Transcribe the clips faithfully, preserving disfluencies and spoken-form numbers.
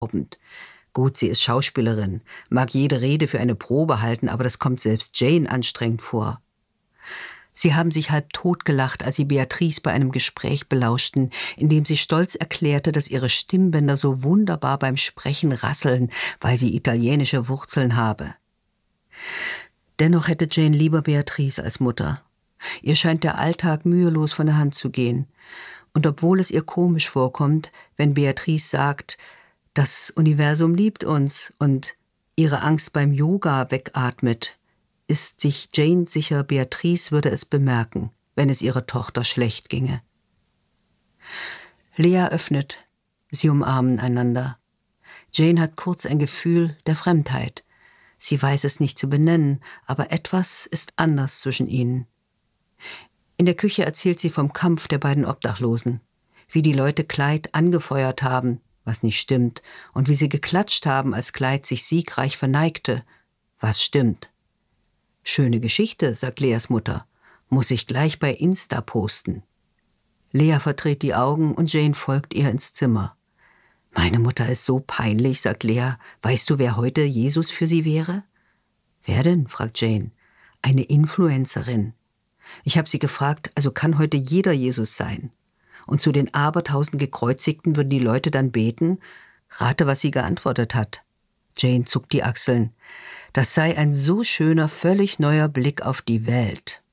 Gut, sie ist Schauspielerin, mag jede Rede für eine Probe halten, aber das kommt selbst Jane anstrengend vor. Sie haben sich halb totgelacht, als sie Beatrice bei einem Gespräch belauschten, in dem sie stolz erklärte, dass ihre Stimmbänder so wunderbar beim Sprechen rasseln, weil sie italienische Wurzeln habe. Dennoch hätte Jane lieber Beatrice als Mutter. Ihr scheint der Alltag mühelos von der Hand zu gehen. Und obwohl es ihr komisch vorkommt, wenn Beatrice sagt, das Universum liebt uns und ihre Angst beim Yoga wegatmet, ist sich Jane sicher, Beatrice würde es bemerken, wenn es ihrer Tochter schlecht ginge. Lea öffnet. Sie umarmen einander. Jane hat kurz ein Gefühl der Fremdheit. Sie weiß es nicht zu benennen, aber etwas ist anders zwischen ihnen. In der Küche erzählt sie vom Kampf der beiden Obdachlosen, wie die Leute Clyde angefeuert haben, was nicht stimmt, und wie sie geklatscht haben, als Clyde sich siegreich verneigte, was stimmt. Schöne Geschichte, sagt Leas Mutter, muss ich gleich bei Insta posten. Lea verdreht die Augen und Jane folgt ihr ins Zimmer. Meine Mutter ist so peinlich, sagt Lea. Weißt du, wer heute Jesus für sie wäre? Wer denn, fragt Jane. Eine Influencerin. Ich habe sie gefragt, also kann heute jeder Jesus sein. Und zu den abertausend Gekreuzigten würden die Leute dann beten? Rate, was sie geantwortet hat. Jane zuckt die Achseln. Das sei ein so schöner, völlig neuer Blick auf die Welt.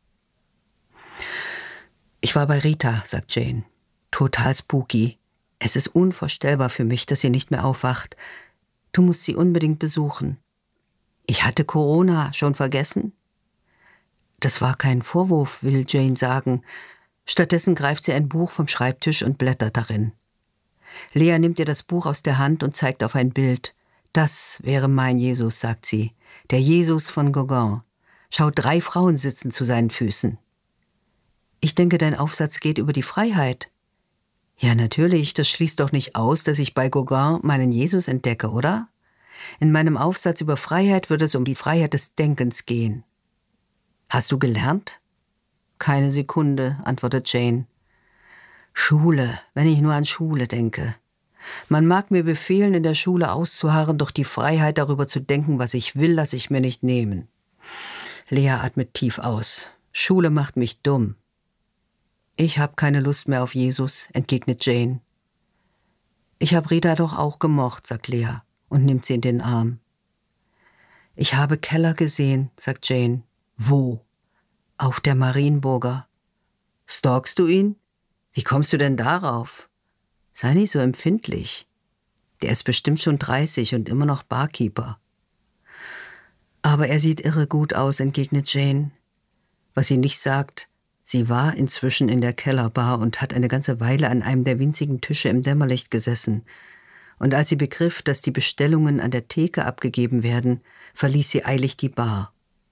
Ich war bei Rita, sagt Jane. Total spooky. Es ist unvorstellbar für mich, dass sie nicht mehr aufwacht. Du musst sie unbedingt besuchen. Ich hatte Corona schon vergessen? Das war kein Vorwurf, will Jane sagen. Stattdessen greift sie ein Buch vom Schreibtisch und blättert darin. Lea nimmt ihr das Buch aus der Hand und zeigt auf ein Bild. Das wäre mein Jesus, sagt sie. Der Jesus von Gauguin. Schau, drei Frauen sitzen zu seinen Füßen. Ich denke, dein Aufsatz geht über die Freiheit. Ja, natürlich, das schließt doch nicht aus, dass ich bei Gauguin meinen Jesus entdecke, oder? In meinem Aufsatz über Freiheit wird es um die Freiheit des Denkens gehen. Hast du gelernt? Keine Sekunde, antwortet Jane. Schule, wenn ich nur an Schule denke. Man mag mir befehlen, in der Schule auszuharren, doch die Freiheit, darüber zu denken, was ich will, lasse ich mir nicht nehmen. Lea atmet tief aus. Schule macht mich dumm. Ich habe keine Lust mehr auf Jesus, entgegnet Jane. Ich habe Rita doch auch gemocht, sagt Lea und nimmt sie in den Arm. Ich habe Keller gesehen, sagt Jane. Wo? Auf der Marienburger. Stalkst du ihn? Wie kommst du denn darauf? Sei nicht so empfindlich. Der ist bestimmt schon dreißig und immer noch Barkeeper. Aber er sieht irre gut aus, entgegnet Jane. Was sie nicht sagt, sie war inzwischen in der Kellerbar und hat eine ganze Weile an einem der winzigen Tische im Dämmerlicht gesessen. Und als sie begriff, dass die Bestellungen an der Theke abgegeben werden, verließ sie eilig die Bar.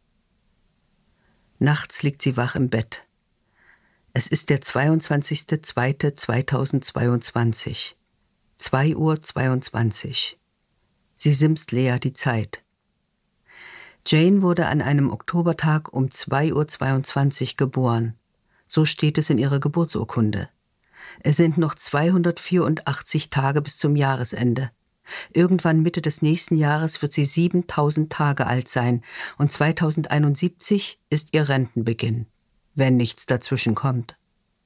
Nachts liegt sie wach im Bett. Es ist der zweiundzwanzigster zweiter zweitausendzweiundzwanzig. zwei Uhr zweiundzwanzig. Sie simst Lea die Zeit. Jane wurde an einem Oktobertag um zwei Uhr zweiundzwanzig geboren. So steht es in ihrer Geburtsurkunde. Es sind noch zweihundertvierundachtzig Tage bis zum Jahresende. Irgendwann Mitte des nächsten Jahres wird sie siebentausend Tage alt sein und zweitausendeinundsiebzig ist ihr Rentenbeginn, wenn nichts dazwischen kommt.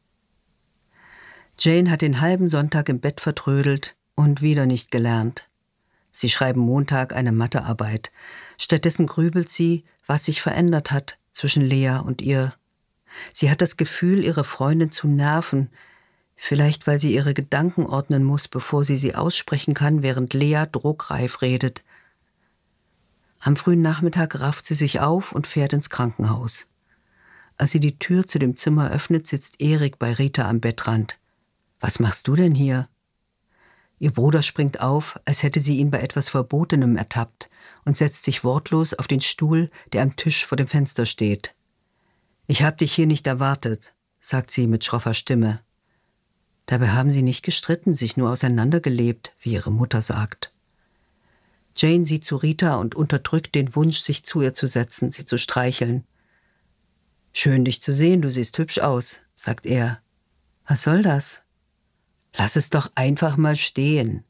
Jane hat den halben Sonntag im Bett vertrödelt und wieder nicht gelernt. Sie schreiben Montag eine Mathearbeit. Stattdessen grübelt sie, was sich verändert hat zwischen Lea und ihr. Sie hat das Gefühl, ihre Freundin zu nerven, vielleicht weil sie ihre Gedanken ordnen muss, bevor sie sie aussprechen kann, während Lea druckreif redet. Am frühen Nachmittag rafft sie sich auf und fährt ins Krankenhaus. Als sie die Tür zu dem Zimmer öffnet, sitzt Erik bei Rita am Bettrand. »Was machst du denn hier?« Ihr Bruder springt auf, als hätte sie ihn bei etwas Verbotenem ertappt und setzt sich wortlos auf den Stuhl, der am Tisch vor dem Fenster steht. »Ich hab dich hier nicht erwartet«, sagt sie mit schroffer Stimme. Dabei haben sie nicht gestritten, sich nur auseinandergelebt, wie ihre Mutter sagt. Jane sieht zu Rita und unterdrückt den Wunsch, sich zu ihr zu setzen, sie zu streicheln. »Schön, dich zu sehen, du siehst hübsch aus«, sagt er. »Was soll das?« »Lass es doch einfach mal stehen.«